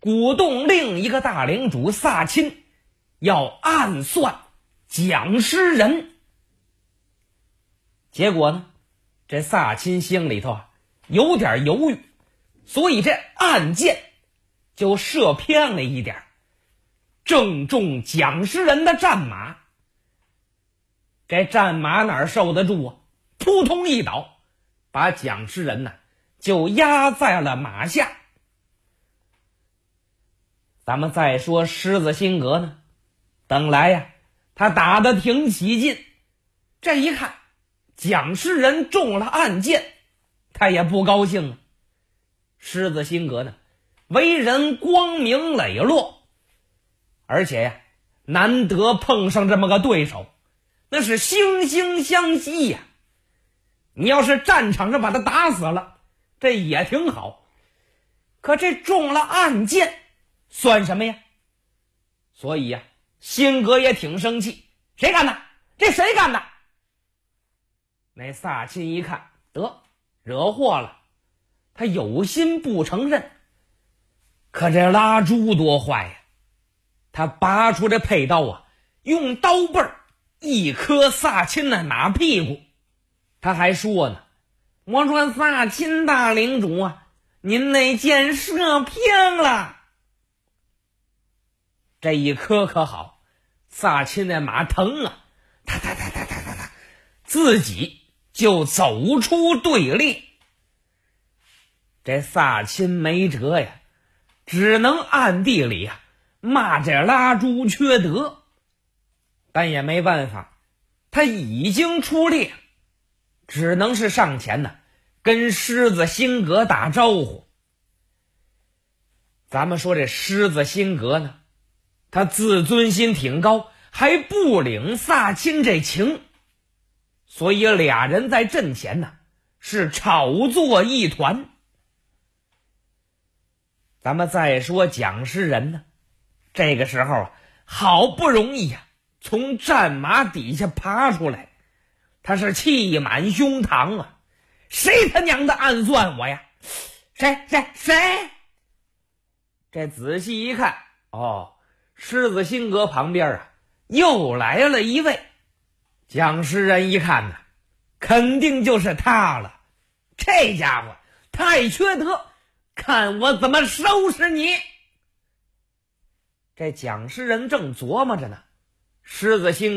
鼓动另一个大领主萨钦要暗算蒋师仁。结果呢，这萨钦心里头有点犹豫，所以这暗箭就射偏了一点，正中蒋师仁的战马。这战马哪受得住啊，扑通一倒，把蒋师仁就压在了马下。咱们再说狮子辛格呢，本来他打得挺起劲，这一看蒋师仁中了暗箭，他也不高兴啊。狮子辛格为人光明磊落，而且难得碰上这么个对手，那是惺惺相惜呀。你要是战场上把他打死了，这也挺好，可这中了暗箭算什么呀？所以辛格也挺生气，谁干的？这谁干的？那萨钦一看，得惹祸了，他有心不承认。可这拉朱多坏呀，他拔出这佩刀用刀背一磕萨钦的马屁股。他还说呢，我说萨钦大领主您那箭射偏了。这一磕可好，萨钦那马疼啊，哒，自己就走出队列。这萨钦没辙呀，只能暗地里骂这拉朱缺德，但也没办法，他已经出列，只能是上前跟狮子辛格打招呼。咱们说这狮子辛格他自尊心挺高，还不领萨钦这情，所以俩人在阵前是吵作一团。咱们再说蒋师仁这个时候好不容易从战马底下爬出来，他是气满胸膛谁他娘的暗算我呀？谁？这仔细一看，狮子辛格旁边又来了一位。蒋师仁一看肯定就是他了，这家伙太缺德，看我怎么收拾你。这蒋师仁正琢磨着呢，狮子辛